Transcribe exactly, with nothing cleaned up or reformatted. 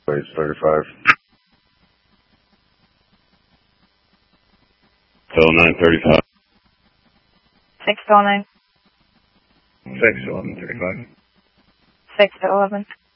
Place thirty-five. Till nine thirty-five. Six to nine. Six to eleven thirty-five. Six to eleven.